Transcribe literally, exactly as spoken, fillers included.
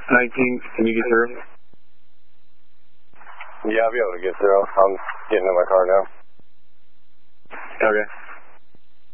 nineteen, can you get through? Yeah, I'll be able to get through. I'm getting in my car now. Okay.